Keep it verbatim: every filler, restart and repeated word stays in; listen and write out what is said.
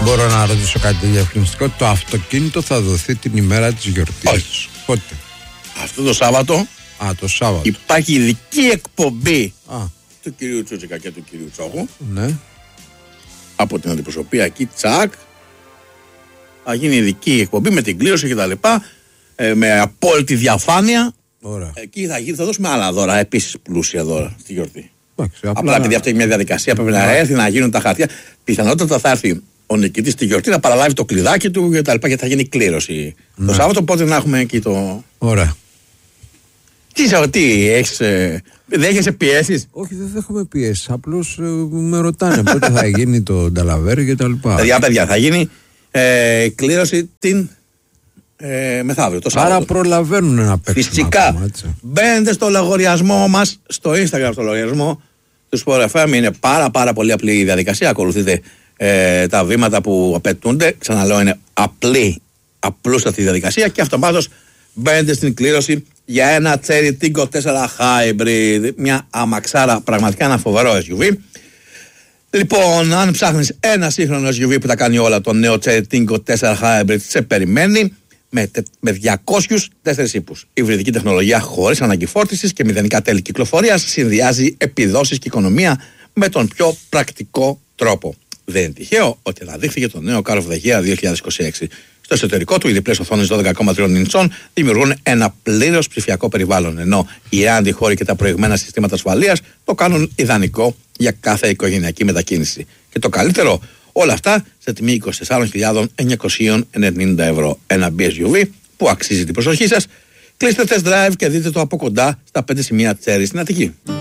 Μπορώ να ρωτήσω κάτι διαφημιστικό? Το αυτοκίνητο θα δοθεί την ημέρα της γιορτής. Όχι. Πότε? Αυτό το Σάββατο. Α, το Σάββατο. Υπάρχει ειδική εκπομπή Α, του κυρίου Τσούτσικα και του κυρίου Τσόχου. ναι. Από την αντιπροσωπεία εκεί, τσακ. Θα γίνει ειδική εκπομπή με την κλήρωση και τα λοιπά. Ε, με απόλυτη διαφάνεια. Ωραία. Εκεί θα, γίνει, θα δώσουμε άλλα δώρα, επίσης πλούσια δώρα στη γιορτή. Εντάξει, Απλά, απλά επειδή αυτό είναι μια διαδικασία, πρέπει να έρθει να γίνουν τα χαρτιά. Πιθανότατα θα έρθει ο νικητής στη γιορτή να παραλάβει το κλειδάκι του και τα λοιπά και θα γίνει κλήρωση. Ναι. Το Σάββατο, πότε να έχουμε εκεί το. Ωραία. Τι είσαι, τι έχεις. Ε, δέχεσαι πιέσεις? Όχι, δεν έχουμε πιέσει. Απλώς ε, με ρωτάνε πότε θα γίνει το νταλαβέρι και τα λοιπά. Παιδιά, παιδιά, θα γίνει ε, κλήρωση την ε, μεθαύριο, το Σάββατο. Άρα προλαβαίνουν να παίξουν. Φυσικά. Ακόμα, έτσι. Μπαίνετε στο λογαριασμό μας, στο Instagram, στο λογαριασμό του Sport εφ εμ. Είναι πάρα πάρα πολύ απλή η διαδικασία. Ακολουθείτε ε, τα βήματα που απαιτούνται. Ξαναλέω, είναι απλή, απλούστατη διαδικασία και αυτομάτως μπαίνετε στην κλήρωση για ένα Cherry Tiggo τέσσερα Hybrid. Μια αμαξάρα, πραγματικά ένα φοβερό ες γιου βι. Λοιπόν, αν ψάχνεις ένα σύγχρονο ες γιου βι που τα κάνει όλα, το νέο Cherry Tiggo τέσσερα Hybrid σε περιμένει. Με, με διακόσιους τέσσερις ύπους. Η υβριδική τεχνολογία χωρίς ανάγκη φόρτισης και μηδενικά τέλη κυκλοφορίας συνδυάζει επιδόσεις και οικονομία με τον πιο πρακτικό τρόπο. Δεν είναι τυχαίο ότι αναδείχθηκε το νέο Car of the Year δύο χιλιάδες είκοσι έξι. Στο εσωτερικό του, οι διπλές οθόνες δώδεκα κόμμα τρία ιντσών δημιουργούν ένα πλήρως ψηφιακό περιβάλλον, ενώ οι αντιχώροι και τα προηγμένα συστήματα ασφαλείας το κάνουν ιδανικό για κάθε οικογενειακή μετακίνηση. Και το καλύτερο, όλα αυτά σε τιμή είκοσι τέσσερις χιλιάδες εννιακόσια ενενήντα ευρώ. Ένα μπι ες γιου βι που αξίζει την προσοχή σας. Κλείστε test drive και δείτε το από κοντά στα πέντε σημεία Cherry στην Αττική.